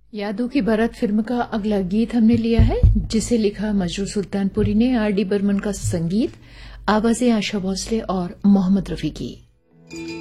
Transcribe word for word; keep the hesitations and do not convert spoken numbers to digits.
यादों की बारात फिल्म का अगला गीत हमने लिया है, जिसे लिखा मजरूर सुल्तानपुरी ने, आर डी बर्मन का संगीत, आवाजें आशा भोसले और मोहम्मद रफी की।